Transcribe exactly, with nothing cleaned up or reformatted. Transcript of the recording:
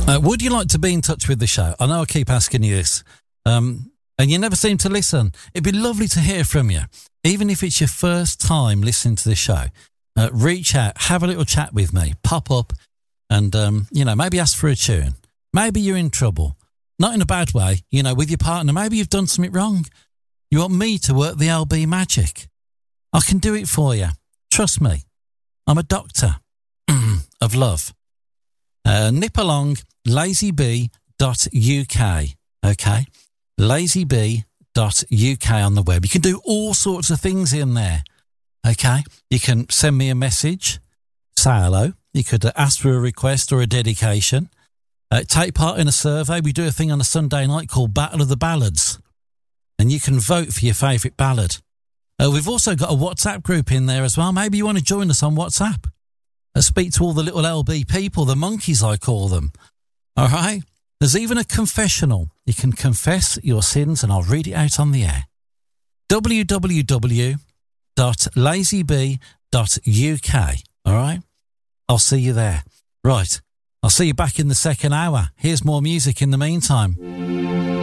Uh, would you like to be in touch with the show? I know I keep asking you this, um, and you never seem to listen. It'd be lovely to hear from you, even if it's your first time listening to the show. Uh, reach out, have a little chat with me, pop up, and um, you know, maybe ask for a tune. Maybe you're in trouble, not in a bad way. You know, with your partner, maybe you've done something wrong. You want me to work the L B magic? I can do it for you. Trust me, I'm a doctor of love. Uh, nip along lazyb dot U K, okay? lazyb dot U K on the web. You can do all sorts of things in there, okay? You can send me a message, say hello. You could uh, ask for a request or a dedication. Uh, take part in a survey. We do a thing on a Sunday night called Battle of the Ballads, and you can vote for your favourite ballad. Uh, we've also got a WhatsApp group in there as well. Maybe you want to join us on WhatsApp. Uh, speak to all the little L B people, the monkeys I call them. All right? There's even a confessional. You can confess your sins and I'll read it out on the air. w w w dot lazyb dot U K. All right? I'll see you there. Right. I'll see you back in the second hour. Here's more music in the meantime.